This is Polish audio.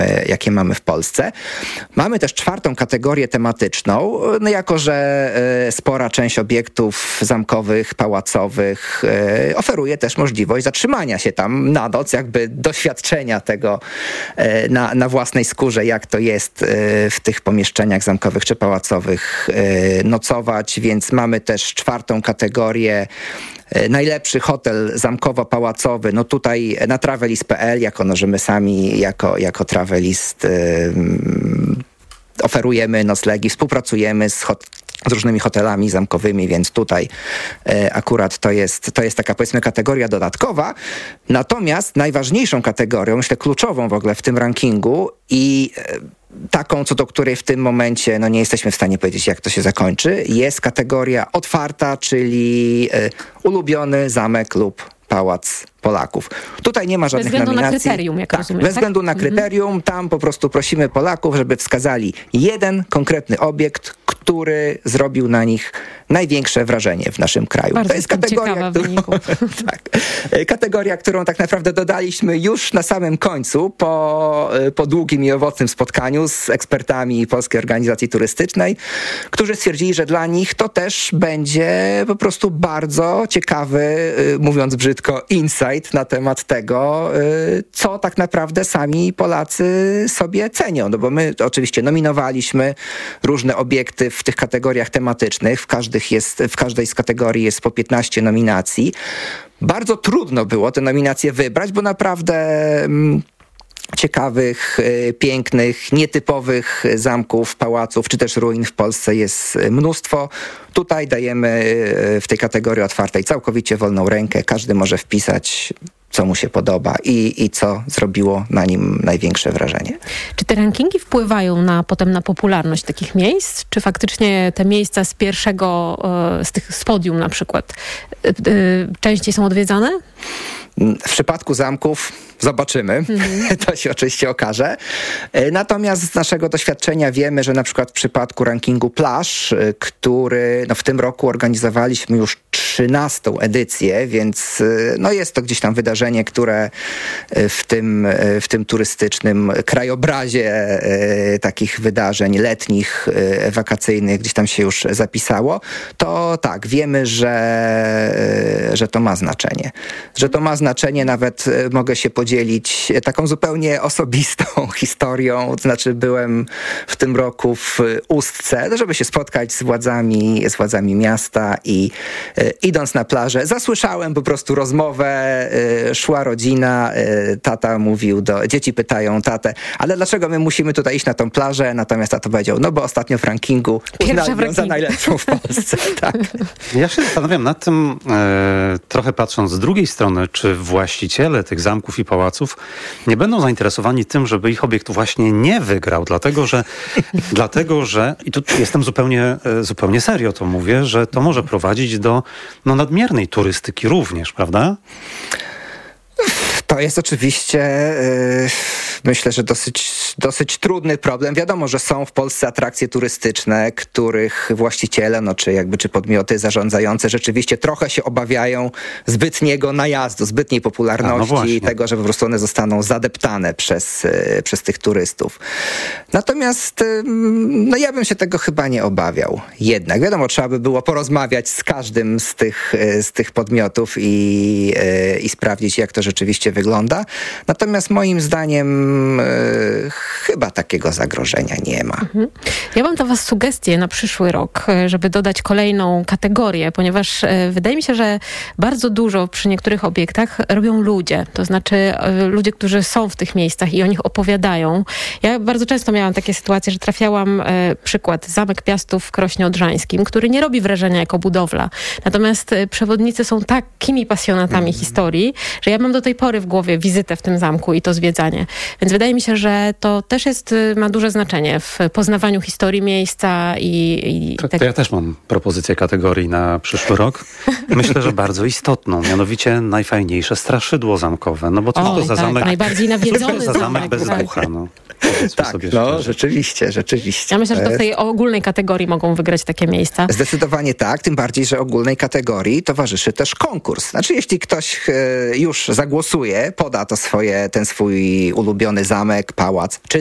jakie mamy w Polsce. Mamy też 4. kategorię tematyczną, no jako że spora część obiektów zamkowych, pałacowych oferuje też możliwość zatrzymania się tam na noc, jakby doświadczenia tego na własnej skórze, jak to jest w tych pomieszczeniach zamkowych czy pałacowych nocować, więc mamy też 4. kategorię. Najlepszy hotel zamkowo-pałacowy, no tutaj na travelist.pl, że my sami jako travelist oferujemy noclegi, współpracujemy z różnymi hotelami zamkowymi, więc tutaj akurat to jest taka, powiedzmy, kategoria dodatkowa. Natomiast najważniejszą kategorią, myślę kluczową w ogóle w tym rankingu i taką, co do której w tym momencie nie jesteśmy w stanie powiedzieć, jak to się zakończy, jest kategoria otwarta, czyli ulubiony zamek lub pałac Polaków. Tutaj nie ma żadnych nominacji. Bez względu na kryterium, jak rozumiem. Bez względu na kryterium, tam po prostu prosimy Polaków, żeby wskazali jeden konkretny obiekt, który zrobił na nich największe wrażenie w naszym kraju. Bardzo to jest kategoria, kategoria, którą tak naprawdę dodaliśmy już na samym końcu, po długim i owocnym spotkaniu z ekspertami Polskiej Organizacji Turystycznej, którzy stwierdzili, że dla nich to też będzie po prostu bardzo ciekawy, mówiąc brzydko, insight na temat tego, co tak naprawdę sami Polacy sobie cenią. No bo my oczywiście nominowaliśmy różne obiekty w tych kategoriach tematycznych. W każdej z kategorii jest po 15 nominacji. Bardzo trudno było te nominacje wybrać, bo naprawdę ciekawych, pięknych, nietypowych zamków, pałaców, czy też ruin w Polsce jest mnóstwo. Tutaj dajemy w tej kategorii otwartej całkowicie wolną rękę. Każdy może wpisać, co mu się podoba i co zrobiło na nim największe wrażenie. Czy te rankingi wpływają potem na popularność takich miejsc? Czy faktycznie te miejsca z pierwszego, z podium na przykład, częściej są odwiedzane? W przypadku zamków zobaczymy. To się oczywiście okaże. Natomiast z naszego doświadczenia wiemy, że na przykład w przypadku rankingu plaż, który w tym roku organizowaliśmy już 13. edycję, więc jest to gdzieś tam wydarzenie, które w tym turystycznym krajobrazie takich wydarzeń letnich, wakacyjnych gdzieś tam się już zapisało, to tak, wiemy, że to ma znaczenie. Że to ma znaczenie, nawet mogę się podzielić taką zupełnie osobistą historią. To znaczy byłem w tym roku w Ustce, żeby się spotkać z władzami miasta i idąc na plażę, zasłyszałem po prostu rozmowę, szła rodzina, tata mówił dzieci pytają tatę, ale dlaczego my musimy tutaj iść na tą plażę? Natomiast tata powiedział, bo ostatnio w rankingu uznali ją za najlepszą w Polsce. Tak. Ja się zastanawiam nad tym, trochę patrząc z drugiej strony, czy właściciele tych zamków i pałaców nie będą zainteresowani tym, żeby ich obiekt właśnie nie wygrał, dlatego że i tu jestem zupełnie serio to mówię, że to może prowadzić do nadmiernej turystyki również, prawda? To jest oczywiście, myślę, że dosyć trudny problem. Wiadomo, że są w Polsce atrakcje turystyczne, których właściciele, czy podmioty zarządzające rzeczywiście trochę się obawiają zbytniego najazdu, zbytniej popularności, tego, że po prostu one zostaną zadeptane przez tych turystów. Natomiast ja bym się tego chyba nie obawiał. Jednak, wiadomo, trzeba by było porozmawiać z każdym z tych podmiotów i sprawdzić, jak to rzeczywiście wygląda. Natomiast moim zdaniem chyba takiego zagrożenia nie ma. Ja mam dla was sugestie na przyszły rok, żeby dodać kolejną kategorię, ponieważ wydaje mi się, że bardzo dużo przy niektórych obiektach robią ludzie. To znaczy ludzie, którzy są w tych miejscach i o nich opowiadają. Ja bardzo często miałam takie sytuacje, że trafiałam, przykład, Zamek Piastów w Krośnie Odrzańskim, który nie robi wrażenia jako budowla. Natomiast przewodnicy są takimi pasjonatami historii, że ja mam do tej pory w głowie wizytę w tym zamku i to zwiedzanie. Więc wydaje mi się, że to też też ma duże znaczenie w poznawaniu historii miejsca i To ja też mam propozycję kategorii na przyszły rok. Myślę, że bardzo istotną, mianowicie najfajniejsze straszydło zamkowe. No bo to za zamek... najbardziej nawiedzony za zamek bez tak. ducha, no. Tak, no rzeczywiście. Ja myślę, że to w tej ogólnej kategorii mogą wygrać takie miejsca. Zdecydowanie tak, tym bardziej, że ogólnej kategorii towarzyszy też konkurs. Znaczy, jeśli ktoś już zagłosuje, poda ten swój ulubiony zamek, pałac, czy